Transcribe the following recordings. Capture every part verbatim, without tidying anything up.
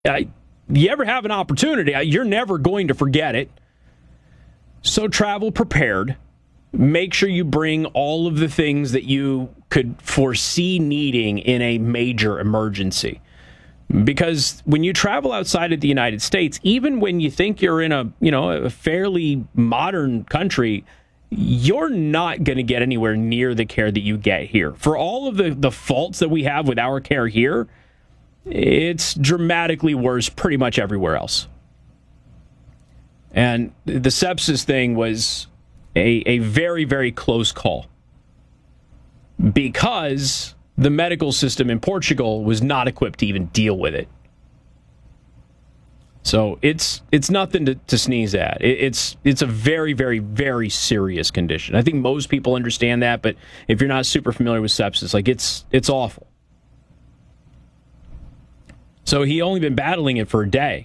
uh, you ever have an opportunity, you're never going to forget it. So travel prepared. Make sure you bring all of the things that you could foresee needing in a major emergency. Because when you travel outside of the United States, even when you think you're in a, you know, a fairly modern country, you're not going to get anywhere near the care that you get here. For all of the, the faults that we have with our care here, it's dramatically worse pretty much everywhere else. And the sepsis thing was a, a very, very close call because the medical system in Portugal was not equipped to even deal with it. So it's it's nothing to, to sneeze at. It, it's it's a very, very, very serious condition. I think most people understand that, but if you're not super familiar with sepsis, like it's it's awful. So he only been battling it for a day.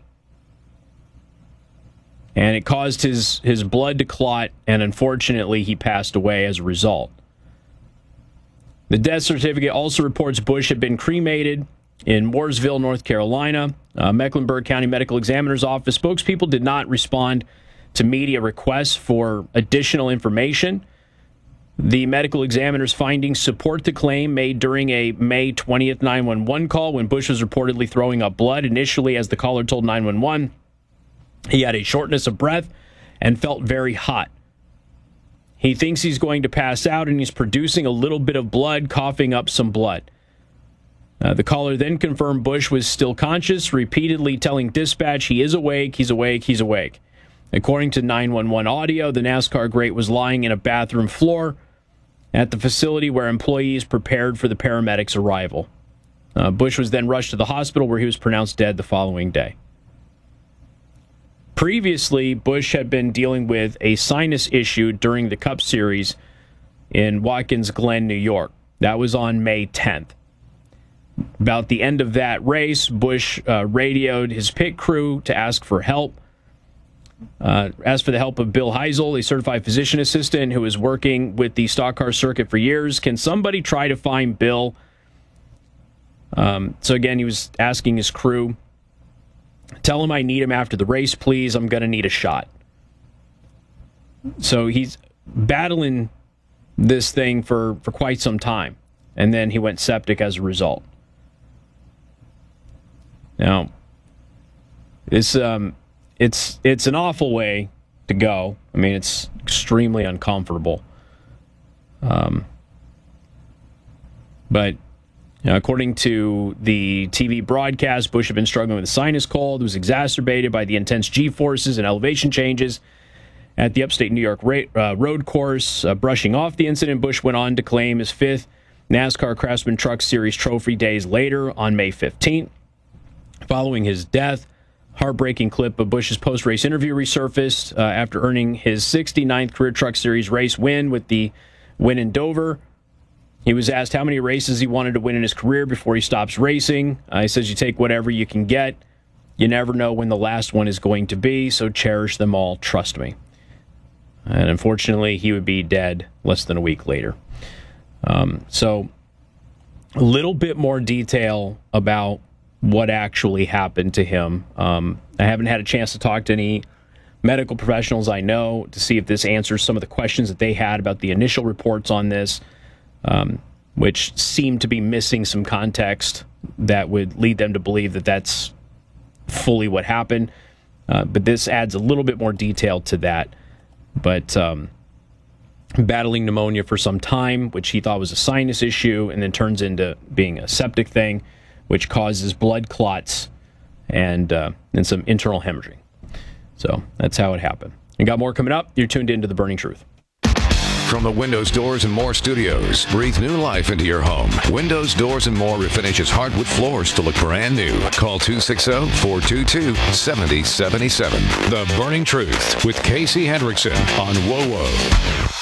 And it caused his, his blood to clot, and unfortunately, he passed away as a result. The death certificate also reports Bush had been cremated in Mooresville, North Carolina. Uh, Mecklenburg County Medical Examiner's Office spokespeople did not respond to media requests for additional information. The medical examiner's findings support the claim made during a May twentieth nine one one call when Bush was reportedly throwing up blood. Initially, as the caller told nine one one, he had a shortness of breath and felt very hot. He thinks he's going to pass out, and he's producing a little bit of blood, coughing up some blood. Uh, the caller then confirmed Bush was still conscious, repeatedly telling dispatch he is awake, he's awake, he's awake. According to nine one one audio, the NASCAR great was lying in a bathroom floor at the facility where employees prepared for the paramedics' arrival. Uh, Bush was then rushed to the hospital where he was pronounced dead the following day. Previously, Bush had been dealing with a sinus issue during the Cup Series in Watkins Glen, New York. That was on May tenth. About the end of that race, Bush uh, radioed his pit crew to ask for help. Uh, asked for the help of Bill Heisel, a certified physician assistant who was working with the stock car circuit for years. Can somebody try to find Bill? Um, so again, he was asking his crew, tell him I need him after the race, please. I'm going to need a shot. So he's battling this thing for, for quite some time. And then he went septic as a result. Now, it's, um, it's, it's an awful way to go. I mean, it's extremely uncomfortable. Um, but Now, according to the T V broadcast, Bush had been struggling with a sinus cold. It was exacerbated by the intense G-forces and elevation changes at the upstate New York ra- uh, road course. Uh, brushing off the incident, Bush went on to claim his fifth NASCAR Craftsman Truck Series trophy days later on May fifteenth. Following his death, heartbreaking clip of Bush's post-race interview resurfaced uh, after earning his sixty-ninth career Truck Series race win with the win in Dover. He was asked how many races he wanted to win in his career before he stops racing. Uh, he says, you take whatever you can get. You never know when the last one is going to be, so cherish them all, trust me. And unfortunately, he would be dead less than a week later. Um, so a little bit more detail about what actually happened to him. Um, I haven't had a chance to talk to any medical professionals I know to see if this answers some of the questions that they had about the initial reports on this. Um, which seem to be missing some context that would lead them to believe that that's fully what happened. Uh, but this adds a little bit more detail to that. But um, battling pneumonia for some time, which he thought was a sinus issue, and then turns into being a septic thing, which causes blood clots and, uh, and some internal hemorrhaging. So that's how it happened. And got more coming up. You're tuned into The Burning Truth. From the Windows, Doors, and More studios, breathe new life into your home. Windows, Doors, and More refinishes hardwood floors to look brand new. Call two six zero, four two two, seven zero seven seven. The Burning Truth with Casey Hendrickson on W O W O.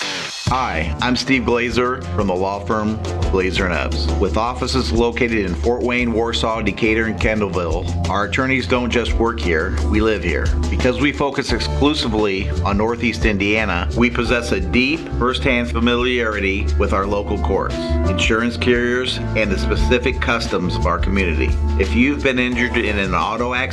Hi, I'm Steve Glazer from the law firm Glazer and Ebbs. With offices located in Fort Wayne, Warsaw, Decatur, and Kendallville, our attorneys don't just work here, we live here. Because we focus exclusively on Northeast Indiana, we possess a deep, first-hand familiarity with our local courts, insurance carriers, and the specific customs of our community. If you've been injured in an auto accident,